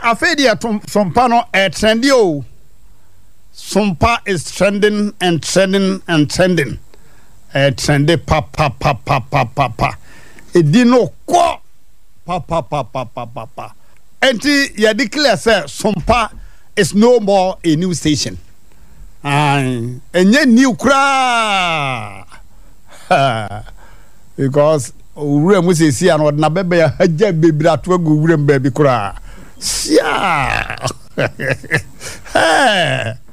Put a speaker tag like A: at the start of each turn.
A: afedia sompa no trendy o. Sompa is trending and trending and trending. Trendy pa. Edino ko pa. Enti ya declare say Sompa is no more a new station. Enye new kra. Because ure mu se si an na bebe ya haja bebira to agu ure baby kra. Sia.